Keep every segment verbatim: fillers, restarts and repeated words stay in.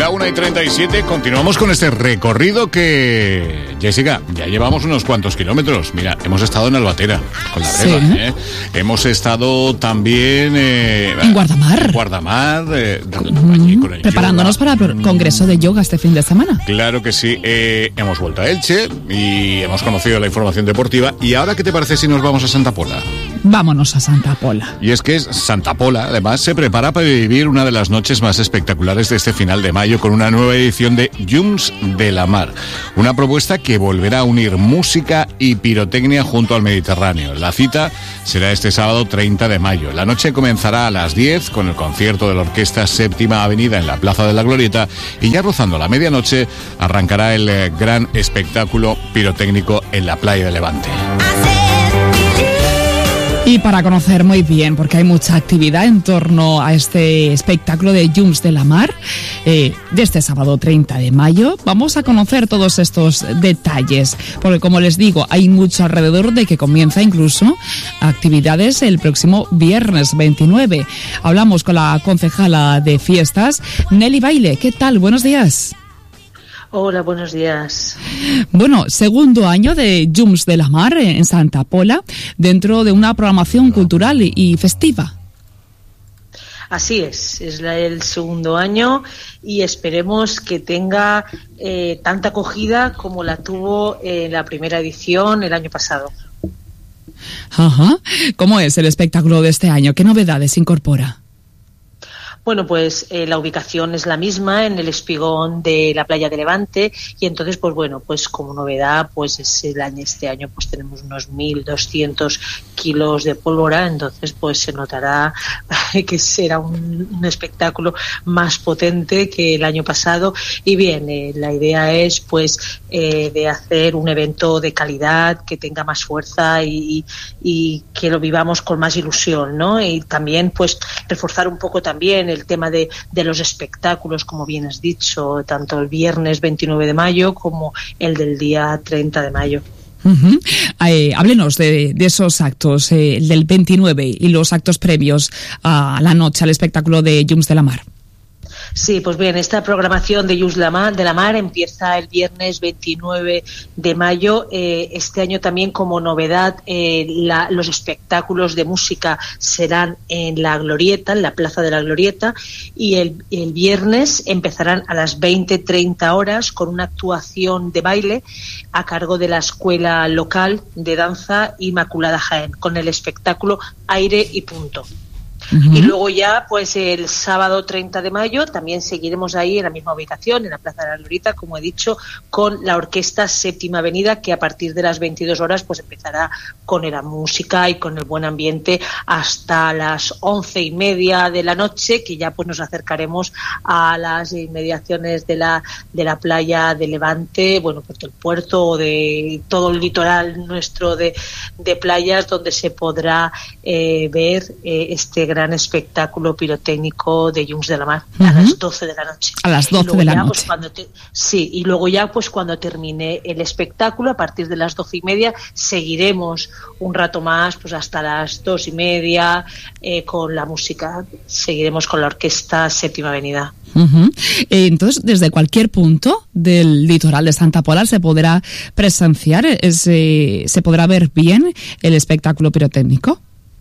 La una y treinta y siete, continuamos con este recorrido que, Jessica, ya llevamos unos cuantos kilómetros. Mira, hemos estado en Albatera, con la Breva, sí. ¿eh? Hemos estado también... Eh, en Guardamar. En Guardamar. Eh, mm, allí con el preparándonos yoga. Para el congreso de yoga este fin de semana. Claro que sí. Eh, hemos vuelto a Elche y hemos conocido la información deportiva. ¿Y ahora qué te parece si nos vamos a Santa Pola? Vámonos a Santa Pola. Y es que Santa Pola, además, se prepara para vivir una de las noches más espectaculares de este final de mayo con una nueva edición de Llums de la Mar, una propuesta que volverá a unir música y pirotecnia junto al Mediterráneo. La cita será este sábado treinta de mayo. La noche comenzará a las diez con el concierto de la Orquesta Séptima Avenida en la Plaza de la Glorieta y ya rozando la medianoche arrancará el eh, gran espectáculo pirotécnico en la playa de Levante. Y para conocer muy bien, porque hay mucha actividad en torno a este espectáculo de Llums de la Mar, eh, de este sábado treinta de mayo, vamos a conocer todos estos detalles, porque como les digo, hay mucho alrededor de que comienza incluso actividades el próximo viernes veintinueve. Hablamos con la concejala de fiestas, Nelly Baile. ¿Qué tal? Buenos días. Hola, buenos días. Bueno, segundo año de Llums de la Mar en Santa Pola, dentro de una programación cultural y festiva. Así es, es la, el segundo año y esperemos que tenga eh, tanta acogida como la tuvo en la primera edición el año pasado. Ajá. ¿Cómo es el espectáculo de este año? ¿Qué novedades incorpora? Bueno, pues eh, la ubicación es la misma en el espigón de la playa de Levante y entonces, pues bueno, pues como novedad, pues es el año, este año pues tenemos unos mil doscientos kilos de pólvora, entonces pues se notará que será un, un espectáculo más potente que el año pasado y bien, eh, la idea es pues eh, de hacer un evento de calidad que tenga más fuerza y, y que lo vivamos con más ilusión, ¿no? Y también pues reforzar un poco también el tema de, de los espectáculos, como bien has dicho, tanto el viernes veintinueve de mayo como el del día treinta de mayo. Uh-huh. Eh, háblenos de, de esos actos, eh, del veintinueve y los actos previos a la noche, al espectáculo de Llums de la Mar. Sí, pues bien, esta programación de Llums de la Mar, de la Mar empieza el viernes veintinueve de mayo. Eh, este año también como novedad eh, la, los espectáculos de música serán en la Glorieta, en la Plaza de la Glorieta, y el, el viernes empezarán a las veinte treinta horas con una actuación de baile a cargo de la Escuela Local de Danza Inmaculada Jaén, con el espectáculo Aire y Punto. Uh-huh. Y luego ya, pues el sábado treinta de mayo, también seguiremos ahí en la misma ubicación, en la Plaza de la Glorieta, como he dicho, con la Orquesta Séptima Avenida, que a partir de las veintidós horas pues empezará con la música y con el buen ambiente hasta las once y media de la noche, que ya pues nos acercaremos a las inmediaciones de la de la playa de Levante, bueno, pues del puerto o de todo el litoral nuestro de, de playas, donde se podrá eh, ver eh, este gran espectáculo pirotécnico de Llums de la Mar, uh-huh, a las doce de la noche. A las doce de la ya, noche. Pues, cuando te, sí, y luego ya pues cuando termine el espectáculo, a partir de las doce y media, seguiremos un rato más, pues hasta las dos y media, eh, con la música, seguiremos con la Orquesta Séptima Avenida. Uh-huh. Eh, entonces, desde cualquier punto del litoral de Santa Pola se podrá presenciar, ese, se podrá ver bien el espectáculo pirotécnico.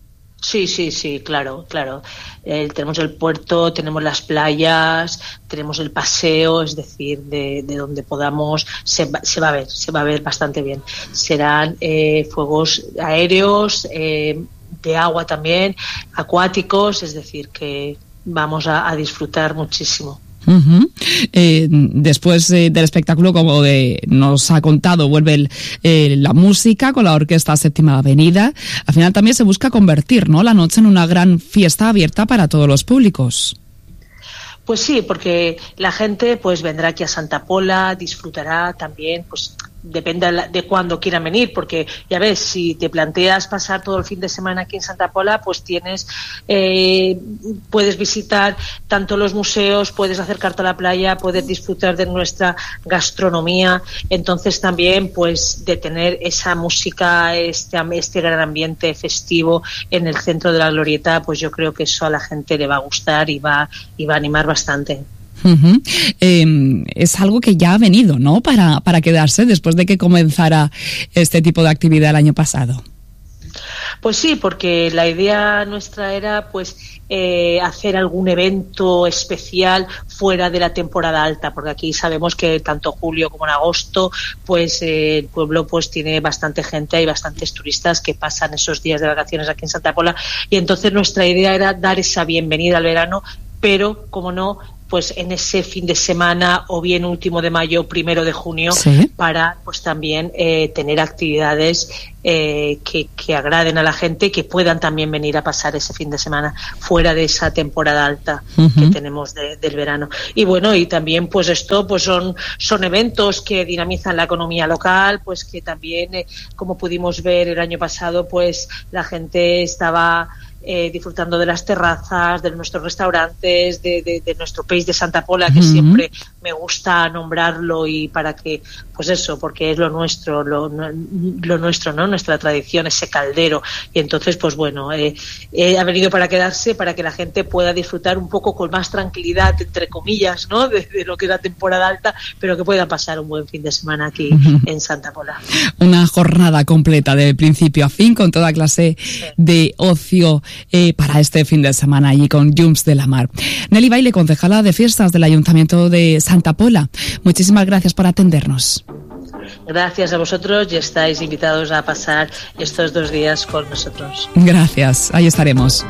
Sí, sí, sí, claro, claro. Eh, tenemos el puerto, tenemos las playas, tenemos el paseo, es decir, de, de donde podamos, se va, se va a ver, se va a ver bastante bien. Serán eh, fuegos aéreos, eh, de agua también, acuáticos, es decir, que vamos a, a disfrutar muchísimo. Uh-huh. Eh, después eh, del espectáculo, como de, nos ha contado, vuelve el, eh, la música con la Orquesta Séptima Avenida. Al final también se busca convertir, ¿no?, la noche en una gran fiesta abierta para todos los públicos. Pues sí, porque la gente pues vendrá aquí a Santa Pola, disfrutará también, pues depende de cuándo quieran venir, porque ya ves, si te planteas pasar todo el fin de semana aquí en Santa Pola, pues tienes, eh, puedes visitar tanto los museos, puedes acercarte a la playa, puedes disfrutar de nuestra gastronomía, entonces también pues de tener esa música, este, este gran ambiente festivo en el centro de la Glorieta, pues yo creo que eso a la gente le va a gustar y va, y va a animar bastante. Uh-huh. Eh, es algo que ya ha venido, ¿no? Para, para quedarse después de que comenzara este tipo de actividad el año pasado. Pues sí, porque la idea nuestra era pues eh, hacer algún evento especial fuera de la temporada alta, porque aquí sabemos que tanto julio como en agosto pues eh, el pueblo pues tiene bastante gente, hay bastantes turistas que pasan esos días de vacaciones aquí en Santa Pola, y entonces nuestra idea era dar esa bienvenida al verano, pero como no, pues en ese fin de semana o bien último de mayo, primero de junio, ¿sí? Para pues también eh, tener actividades eh, que, que agraden a la gente, que puedan también venir a pasar ese fin de semana fuera de esa temporada alta uh-huh. que tenemos de, del verano. Y bueno, y también pues esto pues son, son eventos que dinamizan la economía local, pues que también, eh, como pudimos ver el año pasado, pues la gente estaba Eh, disfrutando de las terrazas, de nuestros restaurantes, de, de, de nuestro país de Santa Pola, que uh-huh. siempre me gusta nombrarlo, y para que, pues eso, porque es lo nuestro, lo, lo nuestro, ¿no? Nuestra tradición, ese caldero. Y entonces, pues bueno, eh, eh, ha venido para quedarse, para que la gente pueda disfrutar un poco con más tranquilidad, entre comillas, ¿no? De, de lo que es la temporada alta, pero que pueda pasar un buen fin de semana aquí uh-huh. en Santa Pola. Una jornada completa de principio a fin, con toda clase sí. de ocio Eh, para este fin de semana allí con Llums de la Mar. Nelly Baile, concejala de fiestas del Ayuntamiento de Santa Pola, muchísimas gracias por atendernos. Gracias a vosotros, y estáis invitados a pasar estos dos días con nosotros. Gracias, ahí estaremos.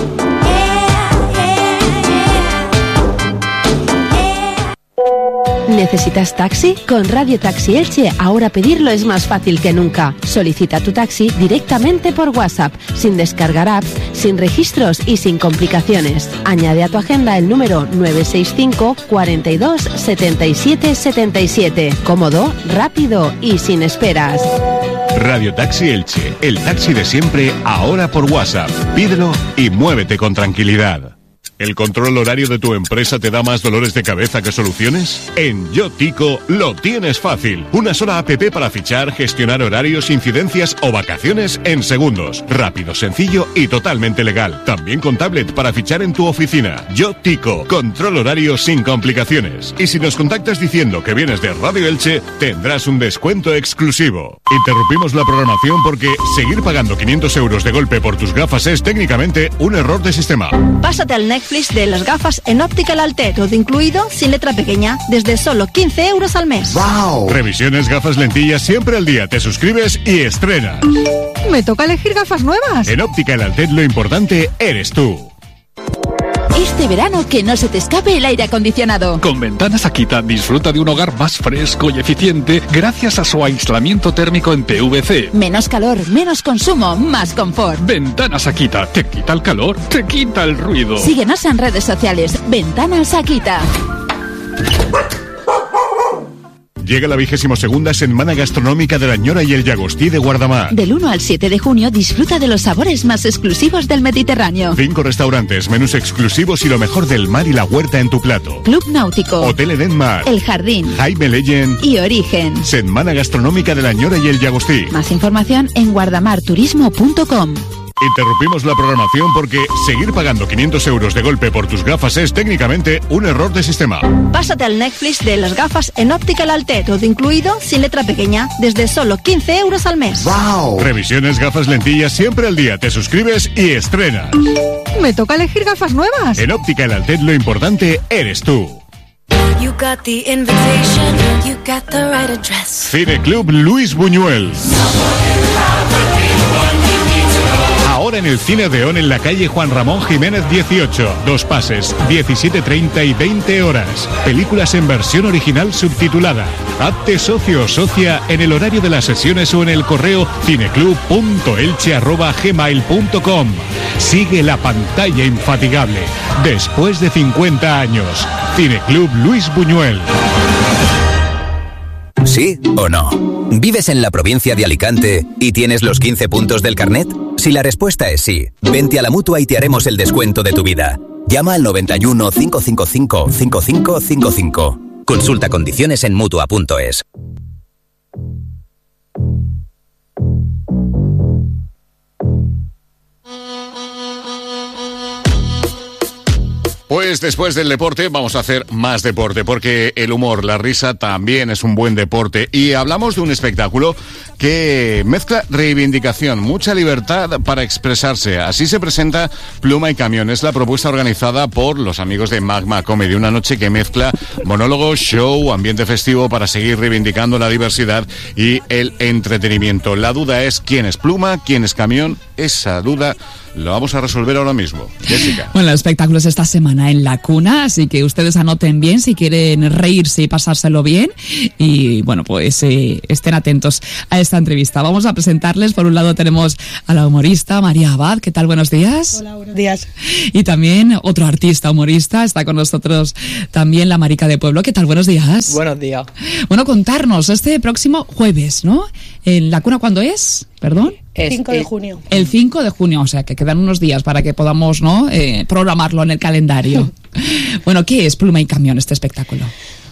¿Necesitas taxi? Con Radio Taxi Elche ahora pedirlo es más fácil que nunca. Solicita tu taxi directamente por WhatsApp, sin descargar apps, sin registros y sin complicaciones. Añade a tu agenda el número nueve seis cinco, cuarenta y dos, setenta y siete, setenta y siete. Cómodo, rápido y sin esperas. Radio Taxi Elche, el taxi de siempre, ahora por WhatsApp. Pídelo y muévete con tranquilidad. ¿El control horario de tu empresa te da más dolores de cabeza que soluciones? En YoTico lo tienes fácil. Una sola app para fichar, gestionar horarios, incidencias o vacaciones en segundos. Rápido, sencillo y totalmente legal. También con tablet para fichar en tu oficina. YoTico, control horario sin complicaciones. Y si nos contactas diciendo que vienes de Radio Elche, tendrás un descuento exclusivo. Interrumpimos la programación porque seguir pagando quinientos euros de golpe por tus gafas es técnicamente un error de sistema. Pásate al Netflix de las gafas en Optical Altet, todo incluido, sin letra pequeña, desde solo quince euros al mes. ¡Wow! Revisiones, gafas, lentillas, siempre al día. Te suscribes y estrenas. Me toca elegir gafas nuevas. En Optical Altet lo importante eres tú. Este verano que no se te escape el aire acondicionado. Con Ventanas Akita disfruta de un hogar más fresco y eficiente gracias a su aislamiento térmico en P V C. Menos calor, menos consumo, más confort. Ventanas Akita, te quita el calor, te quita el ruido. Síguenos en redes sociales. Ventanas Akita. Llega la vigésimo segunda Semana Gastronómica de la Ñora y el Llagostí de Guardamar. Del uno al siete de junio disfruta de los sabores más exclusivos del Mediterráneo. Cinco restaurantes, menús exclusivos y lo mejor del mar y la huerta en tu plato. Club Náutico, Hotel Eden Mar, El Jardín, Jaime Legend y Origen. Semana Gastronómica de la Ñora y el Llagostí. Más información en guardamarturismo punto com. Interrumpimos la programación porque seguir pagando quinientos euros de golpe por tus gafas es técnicamente un error de sistema. Pásate al Netflix de las gafas en Optical Altet, todo incluido, sin letra pequeña, desde solo quince euros al mes. ¡Wow! Revisiones, gafas, lentillas, siempre al día. Te suscribes y estrenas. Me toca elegir gafas nuevas. En Optical Altet lo importante eres tú. You got the invitation, you got the right address. Cineclub Luis Buñuel. Ahora en el Cine Odeón en la calle Juan Ramón Jiménez dieciocho. Dos pases, diecisiete treinta y veinte horas. Películas en versión original subtitulada. Hazte socio o socia en el horario de las sesiones o en el correo cineclub punto elche arroba gmail punto com. Sigue la pantalla infatigable. Después de cincuenta años. Cineclub Luis Buñuel. ¿Sí o no? ¿Vives en la provincia de Alicante y tienes los quince puntos del carnet? Si la respuesta es sí, vente a la Mutua y te haremos el descuento de tu vida. Llama al noventa y uno, cinco cinco cinco, cinco cinco cinco cinco. Consulta condiciones en mutua punto es. Pues Pues después del deporte vamos a hacer más deporte, porque el humor, la risa también es un buen deporte. Y hablamos de un espectáculo que mezcla reivindicación, mucha libertad para expresarse. Así se presenta Pluma y Camión. Es la propuesta organizada por los amigos de Magma Comedy. Una noche que mezcla monólogo, show, ambiente festivo para seguir reivindicando la diversidad y el entretenimiento. La duda es quién es Pluma, quién es Camión. Esa duda lo vamos a resolver ahora mismo. Jessica. Bueno, el espectáculo es esta semana en La Cuna, así que ustedes anoten bien si quieren reírse y pasárselo bien. Y bueno, pues eh, estén atentos a esta entrevista. Vamos a presentarles. Por un lado tenemos a la humorista María Abad. ¿Qué tal? Buenos días. Hola, buenos días. Y también otro artista humorista. Está con nosotros también la Marica de Pueblo. ¿Qué tal? Buenos días. Buenos días. Bueno, contarnos, este próximo jueves, ¿no? ¿En La Cuna cuándo es? ¿Perdón? El cinco de junio. El cinco de junio, o sea que quedan unos días para que podamos, ¿no?, eh, programarlo en el calendario. Bueno, ¿qué es Pluma y Camión, este espectáculo?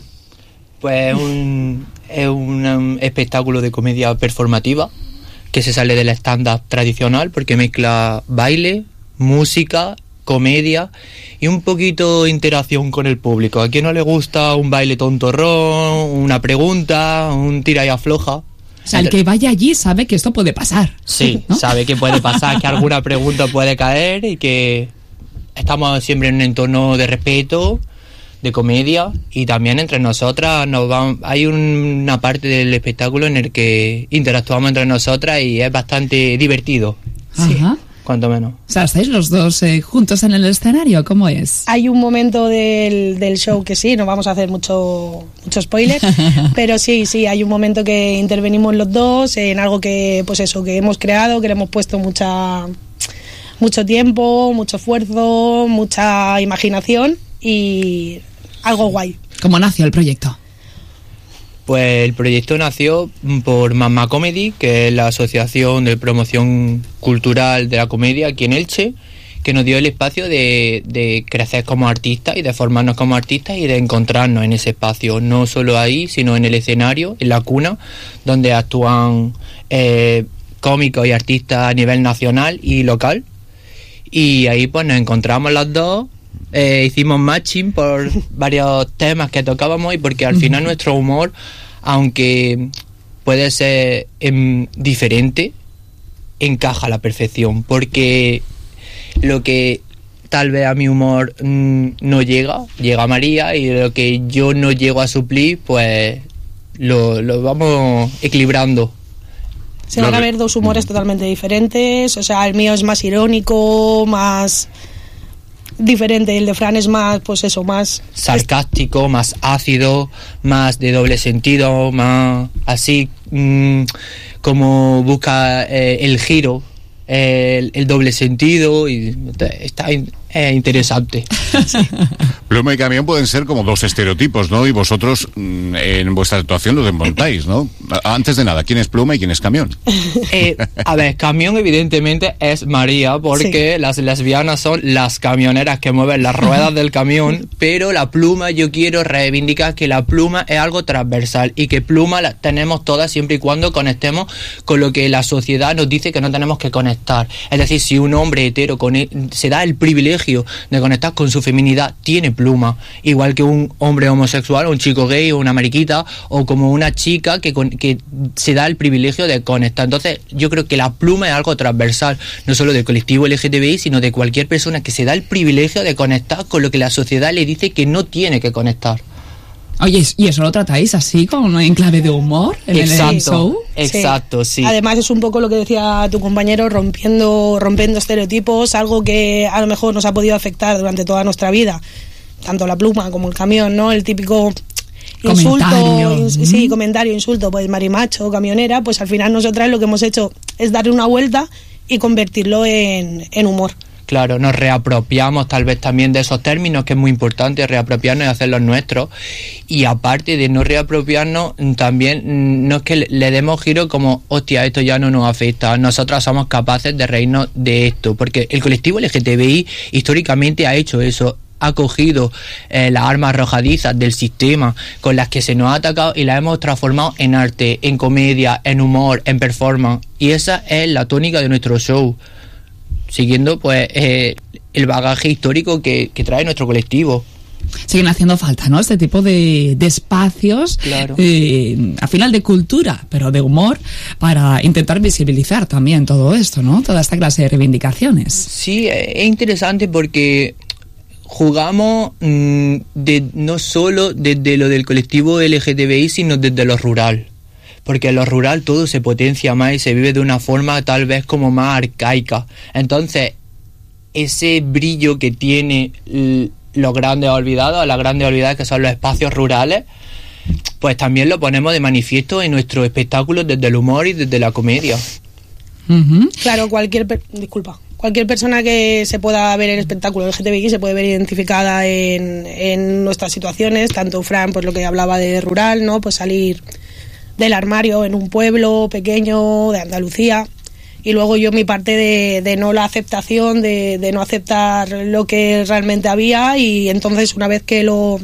Pues un, es un, um, espectáculo de comedia performativa que se sale del stand-up tradicional porque mezcla baile, música, comedia y un poquito interacción con el público. ¿A quién no le gusta un baile tontorrón, una pregunta, un tira y afloja? O sea, el que vaya allí sabe que esto puede pasar. Sí, ¿no? Sabe que puede pasar, que alguna pregunta puede caer y que estamos siempre en un entorno de respeto, de comedia, y también entre nosotras nos vamos, hay una parte del espectáculo en el que interactuamos entre nosotras y es bastante divertido. Ajá. Sí, cuanto menos. O sea, ¿estáis los dos eh, juntos en el escenario? ¿Cómo es? Hay un momento del, del show que sí, no vamos a hacer mucho, mucho spoiler, pero sí, sí, hay un momento que intervenimos los dos en algo que, pues eso, que hemos creado, que le hemos puesto mucha, mucho tiempo, mucho esfuerzo, mucha imaginación y algo guay. ¿Cómo nació el proyecto? Pues el proyecto nació por Magma Comedy, que es la asociación de promoción cultural de la comedia aquí en Elche, que nos dio el espacio de, de crecer como artistas y de formarnos como artistas y de encontrarnos en ese espacio, no solo ahí, sino en el escenario, en La Cuna, donde actúan eh, cómicos y artistas a nivel nacional y local. Y ahí pues nos encontramos las dos. Eh, hicimos matching por varios temas que tocábamos y porque al final nuestro humor, aunque puede ser em, diferente, encaja a la perfección, porque lo que tal vez a mi humor mm, no llega, llega a María, y lo que yo no llego a suplir, pues lo, lo vamos equilibrando. Se van a ver dos humores totalmente diferentes, o sea, el mío es más irónico, más diferente, el de Fran es más, pues eso, más sarcástico, más ácido, más de doble sentido, más así, mmm, como busca eh, el giro, el, el doble sentido, y está in, eh, interesante. Sí. Pluma y Camión pueden ser como dos estereotipos, ¿no? Y vosotros mm, en vuestra actuación los desmontáis, ¿no? Antes de nada, ¿quién es Pluma y quién es Camión? Eh, a ver, Camión evidentemente es María, porque sí, las lesbianas son las camioneras que mueven las ruedas del camión, pero la pluma, yo quiero reivindicar que la pluma es algo transversal y que pluma la tenemos todas siempre y cuando conectemos con lo que la sociedad nos dice que no tenemos que conectar. Es decir, si un hombre hetero con él, se da el privilegio de conectar con su feminidad, tiene pluma, igual que un hombre homosexual o un chico gay o una mariquita, o como una chica que, con, que se da el privilegio de conectar. Entonces yo creo que la pluma es algo transversal, no solo del colectivo L G T B I, sino de cualquier persona que se da el privilegio de conectar con lo que la sociedad le dice que no tiene que conectar. Oye, ¿y eso lo tratáis así, como en clave de humor? En exacto, el show? Exacto, sí. sí. Además es un poco lo que decía tu compañero, rompiendo, rompiendo estereotipos, algo que a lo mejor nos ha podido afectar durante toda nuestra vida, tanto la pluma como el camión, ¿no? El típico insulto, in, sí, comentario, insulto, pues marimacho, camionera, pues al final nosotras lo que hemos hecho es darle una vuelta y convertirlo en, en humor. Claro, nos reapropiamos tal vez también de esos términos, que es muy importante reapropiarnos y hacerlos nuestros. Y aparte de no reapropiarnos, también no es que le demos giro como, hostia, esto ya no nos afecta. Nosotras somos capaces de reírnos de esto, porque el colectivo L G T B I históricamente ha hecho eso. Ha cogido eh, las armas arrojadizas del sistema con las que se nos ha atacado y las hemos transformado en arte, en comedia, en humor, en performance. Y esa es la tónica de nuestro show. siguiendo pues eh, el bagaje histórico que, que trae nuestro colectivo. Siguen haciendo falta, ¿no? Este tipo de, de espacios, claro. eh, al final de cultura, pero de humor, para intentar visibilizar también todo esto, ¿no? Toda esta clase de reivindicaciones. Sí, es interesante porque jugamos mmm, de, no solo desde lo del colectivo L G T B I, sino desde lo rural. Porque en lo rural todo se potencia más y se vive de una forma tal vez como más arcaica. Entonces, ese brillo que tiene l- los grandes olvidados, las grandes olvidadas que son los espacios rurales, pues también lo ponemos de manifiesto en nuestros espectáculos desde el humor y desde la comedia. Uh-huh. Claro, cualquier per- disculpa, cualquier persona que se pueda ver el espectáculo L G T B I se puede ver identificada en, en nuestras situaciones, tanto Fran, pues lo que hablaba de rural, ¿no? Pues salir del armario en un pueblo pequeño de Andalucía. Y luego yo mi parte de, de no la aceptación, de, de no aceptar lo que realmente había, y entonces una vez que lo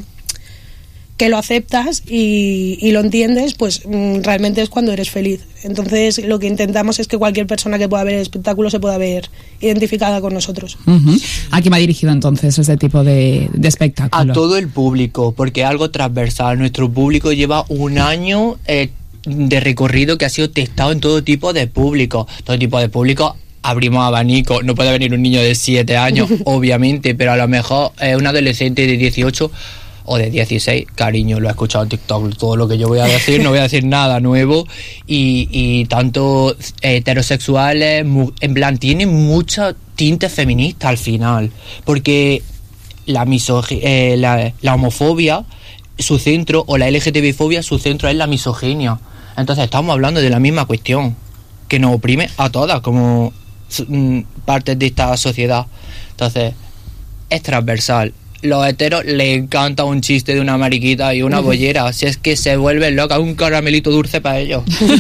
que lo aceptas y, y lo entiendes, pues mm, realmente es cuando eres feliz. Entonces lo que intentamos es que cualquier persona que pueda ver el espectáculo se pueda ver identificada con nosotros. Uh-huh. ¿A quién va dirigido entonces este tipo de, de espectáculo? A todo el público, porque es algo transversal. Nuestro público lleva un año eh, de recorrido que ha sido testado en todo tipo de público. Todo tipo de público, abrimos abanico. No puede venir un niño de siete años, obviamente, pero a lo mejor eh, un adolescente de dieciocho o de dieciséis, cariño, lo he escuchado en TikTok, todo lo que yo voy a decir, no voy a decir nada nuevo, y, y tanto heterosexuales, mu- en plan, tiene mucha tinte feminista al final, porque la misogi- eh, la, la homofobia, su centro, o la L G T B fobia, su centro es la misoginia. Entonces estamos hablando de la misma cuestión, que nos oprime a todas como mm, partes de esta sociedad. Entonces, es transversal. Los heteros les encanta un chiste de una mariquita y una bollera, si es que se vuelven locas, un caramelito dulce para ellos.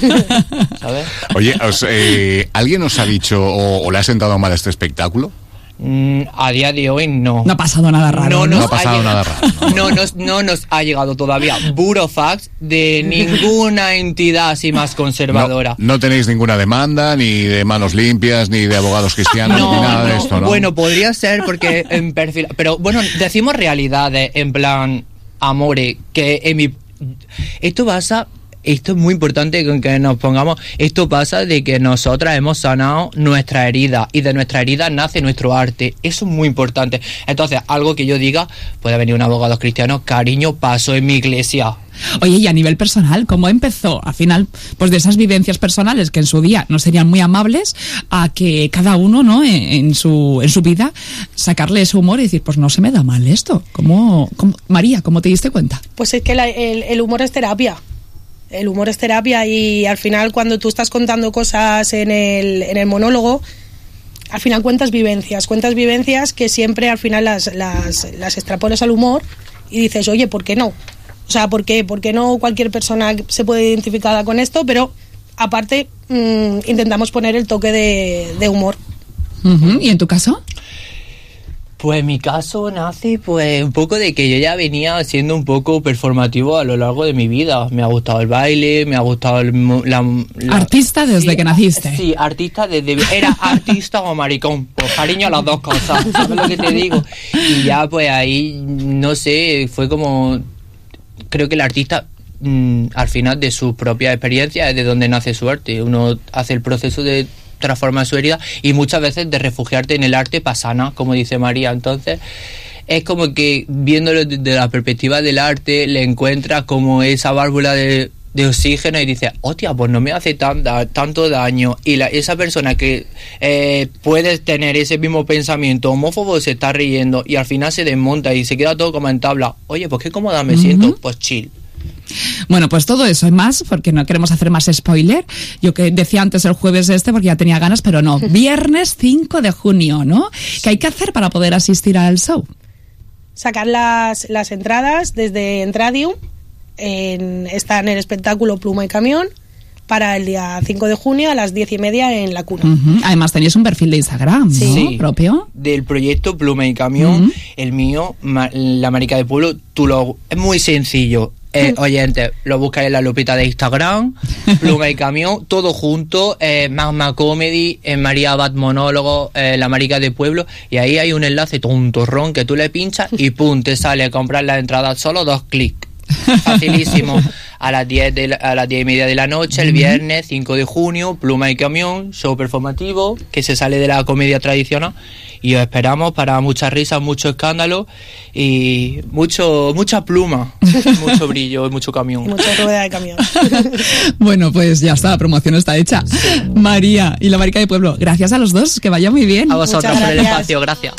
¿Sabes? Oye, os, eh, ¿alguien os ha dicho o, o le ha sentado mal este espectáculo? Mm, a día de hoy no. No ha pasado nada raro. No, No, nos ha pasado llegado, nada raro. No, no, nos, no nos ha llegado todavía burofax de ninguna entidad así más conservadora. No, no tenéis ninguna demanda, ni de manos limpias, ni de abogados cristianos, No, ni nada no. de esto, ¿no? Bueno, podría ser porque en perfil... Pero bueno, decimos realidades, en plan, amore, que en mi... Esto pasa... Esto es muy importante que, que nos pongamos. Esto pasa de que nosotras hemos sanado nuestra herida y de nuestra herida nace nuestro arte. Eso es muy importante. Entonces, algo que yo diga, puede venir un abogado cristiano, cariño, pasó en mi iglesia. Oye, y a nivel personal, ¿cómo empezó? Al final, pues de esas vivencias personales que en su día no serían muy amables, a que cada uno, ¿no? En, en su en su vida sacarle ese humor y decir, pues no se me da mal esto. ¿Cómo, cómo María, cómo te diste cuenta? Pues es que la, el, el humor es terapia. El humor es terapia, y al final cuando tú estás contando cosas en el, en el monólogo, al final cuentas vivencias, cuentas vivencias que siempre al final las, las, las extrapolas al humor y dices, oye, ¿por qué no? O sea, ¿por qué? ¿Por qué no cualquier persona se puede identificar con esto? Pero aparte mmm, intentamos poner el toque de, de humor. Uh-huh. ¿Y en tu caso? Pues mi caso nace pues un poco de que yo ya venía siendo un poco performativo a lo largo de mi vida. Me ha gustado el baile, me ha gustado el, la, la... ¿Artista desde sí, que naciste? Sí, artista desde... Era artista o maricón, pues cariño a las dos cosas, ¿sabes lo que te digo? Y ya pues ahí, no sé, fue como... Creo que el artista... Mmm, al final de su propia experiencia es de donde nace su arte. Uno hace el proceso de transformar su herida y muchas veces de refugiarte en el arte pasana, como dice María. Entonces es como que viéndolo desde la perspectiva del arte le encuentras como esa válvula de, de oxígeno y dices, hostia, pues no me hace tan, da, tanto daño. Y la, esa persona que eh, puede tener ese mismo pensamiento homófobo se está riendo y al final se desmonta y se queda todo como en tabla. Oye, pues qué cómoda me uh-huh. siento, pues chill. Bueno, pues todo eso y más, porque no queremos hacer más spoiler. Yo que decía antes el jueves este porque ya tenía ganas, pero no. Viernes cinco de junio, ¿no? ¿Qué hay que hacer para poder asistir al show? Sacar las, las entradas desde Entradium. En, está en el espectáculo Pluma y Camión para el día cinco de junio a las diez y media en La Cuna. Uh-huh. Además tenéis un perfil de Instagram, ¿no? Sí, propio. Del proyecto Pluma y Camión, uh-huh. el mío, ma, la marica de pueblo, tú lo... Es muy sencillo. Eh, oyentes, lo buscáis en la lupita de Instagram, Pluma y Camión, todo junto, eh, Magma Comedy, eh, María Abad Monólogo, eh, La Marica de Pueblo, y ahí hay un enlace tontorrón que tú le pinchas y pum, te sale a comprar la entrada solo dos clics. Facilísimo. A las diez de la, a las diez y media de la noche, el viernes cinco de junio, Pluma y Camión, show performativo que se sale de la comedia tradicional, y os esperamos para muchas risas, mucho escándalo y mucho mucha pluma, mucho brillo y mucho camión. Y mucha rueda de camión. Bueno, pues ya está, la promoción está hecha. María y La Marica de Pueblo, gracias a los dos, que vaya muy bien. A vosotros por el espacio, gracias.